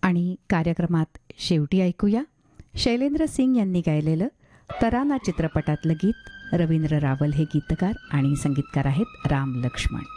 आणि कार्यक्रमात शेवटी ऐकूया शैलेंद्र सिंग यांनी गायलेलं तराना चित्रपटातलं गीत. रवींद्र रावल हे गीतकार आणि संगीतकार आहेत राम लक्ष्मण.